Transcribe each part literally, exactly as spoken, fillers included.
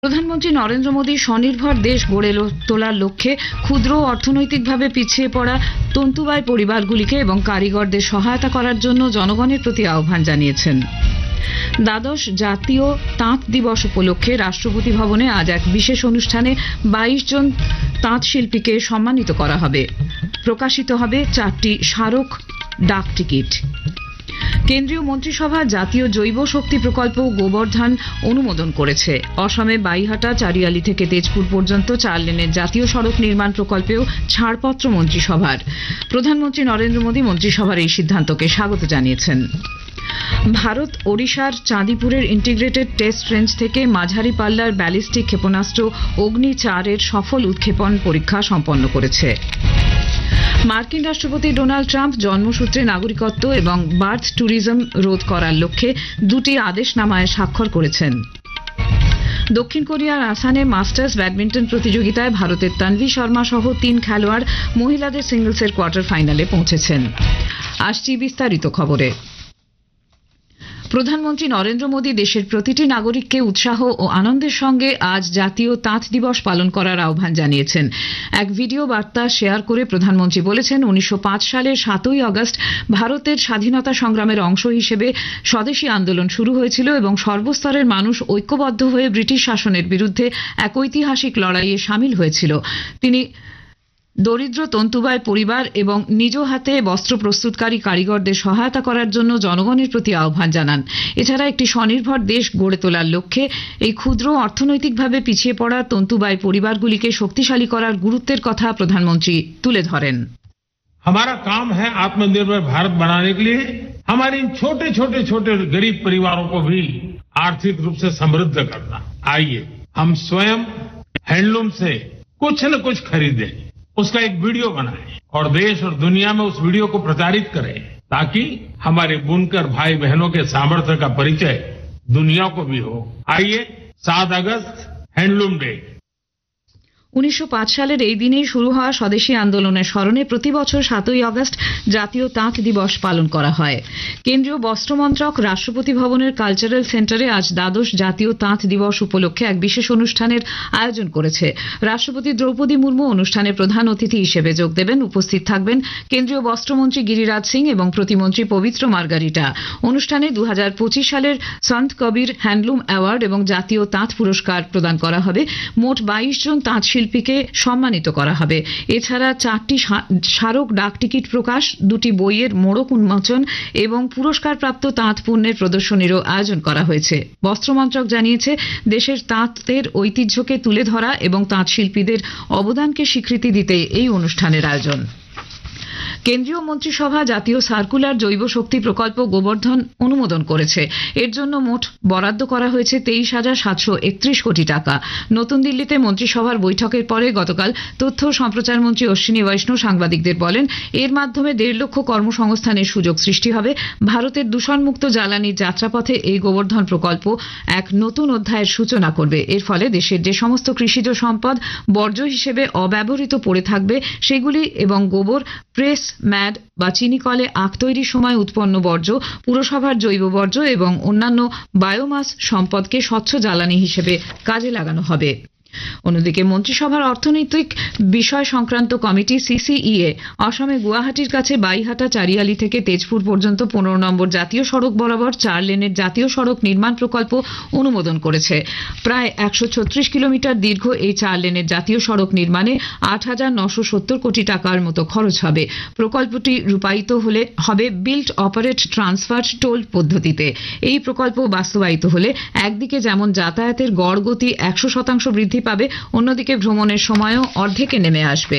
প্রধানমন্ত্রী নরেন্দ্র মোদী স্বনির্ভর দেশ গড়ে তোলার লক্ষ্যে ক্ষুদ্র অর্থনৈতিকভাবে পিছিয়ে পড়া তন্তুবায় পরিবারগুলিকে এবং কারিগরদের সহায়তা করার জন্য জনগণের প্রতি আহ্বান জানিয়েছেন। দ্বাদশ জাতীয় তাঁত দিবস উপলক্ষে রাষ্ট্রপতি ভবনে আজ এক বিশেষ অনুষ্ঠানে বাইশ জন তাঁত শিল্পীকে সম্মানিত করা হবে। প্রকাশিত হবে চারটি স্মারক ডাক টিকিট। কেন্দ্রীয় মন্ত্রিসভা জাতীয় জৈব শক্তি প্রকল্প গোবর্ধন অনুমোদন করেছে। অসমে বাইহাটা চারিয়ালি থেকে তেজপুর পর্যন্ত চার লেনের জাতীয় সড়ক নির্মাণ প্রকল্পেও ছাড়পত্র মন্ত্রিসভার। প্রধানমন্ত্রী নরেন্দ্র মোদী মন্ত্রিসভার এই সিদ্ধান্তকে স্বাগত জানিয়েছেন। ভারত ওড়িশার চাঁদিপুরের ইন্টিগ্রেটেড টেস্ট রেঞ্জ থেকে মাঝারি পাল্লার ব্যালিস্টিক ক্ষেপণাস্ত্র অগ্নি চারের সফল উৎক্ষেপণ পরীক্ষা সম্পন্ন করেছে। মার্কিন রাষ্ট্রপতি ডোনাল্ড ট্রাম্প জন্মসূত্রে নাগরিকত্ব এবং বার্থ ট্যুরিজম রোধ করার লক্ষ্যে দুটি আদেশনামায় স্বাক্ষর করেছেন। দক্ষিণ কোরিয়ার আসানে মাস্টার্স ব্যাডমিন্টন প্রতিযোগিতায় ভারতের তানভি শর্মা সহ তিন খেলোয়াড় মহিলাদের সিঙ্গলসের কোয়ার্টার ফাইনালে পৌঁছেছেন। আসছি বিস্তারিত খবরে। প্রধানমন্ত্রী নরেন্দ্র মোদী দেশের প্রতিটি নাগরিককে উৎসাহ ও আনন্দের সঙ্গে আজ জাতীয় তাঁত দিবস পালন করার আহ্বান জানিয়েছেন। এক ভিডিও বার্তা শেয়ার করে প্রধানমন্ত্রী বলেছেন, উনিশশো পাঁচ সালের সাতই আগস্ট ভারতের স্বাধীনতা সংগ্রামের অংশ হিসেবে স্বদেশী আন্দোলন শুরু হয়েছিল এবং সর্বস্তরের মানুষ ঐক্যবদ্ধ হয়ে ব্রিটিশ শাসনের বিরুদ্ধে এক ঐতিহাসিক লড়াইয়ে সামিল হয়েছিল। তিনি দরিদ্র তন্তুবায় পরিবার এবং নিজ হাতে বস্ত্র প্রস্তুতকারী কারিগরদের সহায়তা করার জন্য জনগণের প্রতি আহ্বান জানান। এছাড়া একটি স্বনির্ভর দেশ গড়ে তোলার লক্ষ্যে এই ক্ষুদ্র অর্থনৈতিকভাবে পিছিয়ে পড়া তন্তুবায় পরিবারগুলিকে শক্তিশালী করার গুরুত্বের কথা প্রধানমন্ত্রী তুলে ধরেন। हमारा काम है आत्मनिर्भर भारत बनाने के लिए हमारे इन छोटे छोटे छोटे गरीब परिवारों को भी आर्थिक रूप से समृद्ध करना। आइए हम स्वयं हैंडलूम से कुछ न कुछ खरीदें, उसका एक वीडियो बनाएं और देश और दुनिया में उस वीडियो को प्रचारित करें, ताकि हमारे बुनकर भाई बहनों के सामर्थ्य का परिचय दुनिया को भी हो। आइए सात अगस्त हैंडलूम डे। উনিশশো পাঁচ সালের এই দিনেই শুরু হওয়া স্বদেশী আন্দোলনের স্মরণে প্রতি বছর সাতই আগস্ট জাতীয় তাঁত দিবস পালন করা হয়। কেন্দ্রীয় বস্ত্র মন্ত্রক রাষ্ট্রপতি ভবনের কালচারাল সেন্টারে আজ দ্বাদশ জাতীয় তাঁত দিবস উপলক্ষে এক বিশেষ অনুষ্ঠানের আয়োজন করেছে। রাষ্ট্রপতি দ্রৌপদী মুর্মু অনুষ্ঠানে প্রধান অতিথি হিসেবে যোগ দেবেন। উপস্থিত থাকবেন কেন্দ্রীয় বস্ত্রমন্ত্রী গিরিরাজ সিং এবং প্রতিমন্ত্রী পবিত্র মার্গারিটা। অনুষ্ঠানে দু হাজার পঁচিশ সালের সন্ত কবির হ্যান্ডলুম অ্যাওয়ার্ড এবং জাতীয় তাঁত পুরস্কার প্রদান করা হবে। মোট বাইশ জন তাঁত শিল্পীকে সম্মানিত করা হবে। এছাড়া চারটি স্মারক ডাক টিকিট প্রকাশ, দুটি বইয়ের মোড়ক উন্মোচন এবং পুরস্কারপ্রাপ্ত তাঁত পণ্যের প্রদর্শনীরও আয়োজন করা হয়েছে। বস্ত্রমন্ত্রক জানিয়েছে, দেশের তাঁতের ঐতিহ্যকে তুলে ধরা এবং তাঁত শিল্পীদের অবদানকে স্বীকৃতি দিতে এই অনুষ্ঠানের আয়োজন। কেন্দ্রীয় মন্ত্রিসভা জাতীয় সার্কুলার জৈব শক্তি প্রকল্প গোবর্ধন অনুমোদন করেছে। এর জন্য মোট বরাদ্দ করা হয়েছে তেইশ হাজার সাতশো একত্রিশ কোটি টাকা। নতুন দিল্লিতে মন্ত্রিসভার বৈঠকের পরে গতকাল তথ্য ও সম্প্রচার মন্ত্রী অশ্বিনী বৈষ্ণব সাংবাদিকদের বলেন, এর মাধ্যমে দেড় লক্ষ কর্মসংস্থানের সুযোগ সৃষ্টি হবে। ভারতের দূষণমুক্ত জ্বালানির যাত্রাপথে এই গোবর্ধন প্রকল্প এক নতুন অধ্যায়ের সূচনা করবে। এর ফলে দেশের যে সমস্ত কৃষিজ সম্পদ বর্জ্য হিসেবে অব্যবহৃত পড়ে থাকবে সেগুলি এবং গোবর, প্রেস, ম্যাড বা চিনি কলে আখ তৈরির সময় উৎপন্ন বর্জ্য, পুরসভার জৈব বর্জ্য এবং অন্যান্য বায়োমাস সম্পদকে স্বচ্ছ জ্বালানি হিসেবে কাজে লাগানো হবে। অন্যদিকে মন্ত্রিসভার অর্থনৈতিক বিষয় সংক্রান্ত কমিটি সিসিইএ অসমে গুয়াহাটির কাছে বাইহাটা চারিয়ালি থেকে তেজপুর পর্যন্ত পনেরো নম্বর জাতীয় সড়ক বরাবর চার লেনের জাতীয় সড়ক নির্মাণ প্রকল্প অনুমোদন করেছে। প্রায় একশো ছত্রিশ কিলোমিটার দীর্ঘ এই চার লেনের জাতীয় সড়ক নির্মাণে আট হাজার নশো সত্তর কোটি টাকার মতো খরচ হবে। প্রকল্পটি রূপায়িত হলে হবে বিল্ড অপারেট ট্রান্সফার টোল পদ্ধতিতে। এই প্রকল্প বাস্তবায়িত হলে একদিকে যেমন যাতায়াতের গড় গতি একশো শতাংশ বৃদ্ধি পাবে, অন্যদিকে ভ্রমণের সময়ও অর্ধেকে নেমে আসবে।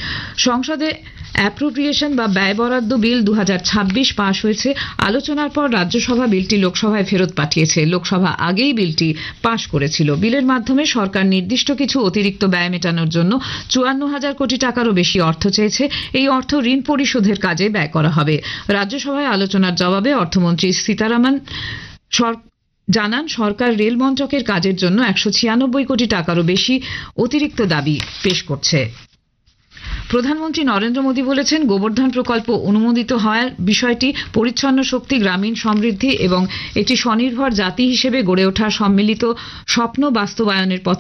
সংসদে অ্যাপ্রোপ্রিয়েশন বা ব্যয় বরাদ্দ বিল দু হাজার ছাব্বিশ পাশ হয়েছে। আলোচনার পর রাজ্যসভা বিলটি লোকসভায় ফেরত পাঠিয়েছে। লোকসভা আগেই বিলটি পাশ করেছিল। বিলের মাধ্যমে সরকার নির্দিষ্ট কিছু অতিরিক্ত ব্যয় মেটানোর জন্য চুয়ান্ন হাজার কোটি টাকারও বেশি অর্থ চেয়েছে। এই অর্থ ঋণ পরিশোধের কাজে ব্যয় করা হবে। রাজ্যসভায় আলোচনার জবাবে অর্থমন্ত্রী সীতারামন জানান, সরকার রেল মন্ত্রকের কাজের জন্য একশো ছিয়ানব্বই কোটি টাকারও বেশি অতিরিক্ত দাবি পেশ করছে। প্রধানমন্ত্রী নরেন্দ্র মোদী বলেছেন, গোবর্ধন প্রকল্প অনুমোদিত হওয়ার বিষয়টি পরিচ্ছন্ন শক্তি, গ্রামীণ সমৃদ্ধি এবং একটি স্বনির্ভর জাতি হিসেবে গড়ে ওঠা সম্মিলিত স্বপ্ন বাস্তবায়নের পথে